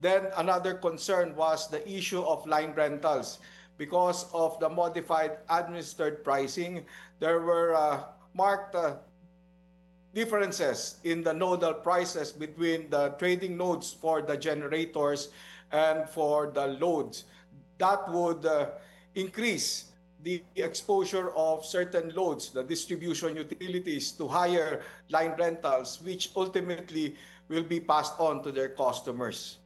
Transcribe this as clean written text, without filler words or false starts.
Then another concern was the issue of line rentals. Because of the modified administered pricing, there were marked differences in the nodal prices between the trading nodes for the generators and for the loads. That would increase the exposure of certain loads, the distribution utilities, to higher line rentals, which ultimately will be passed on to their customers.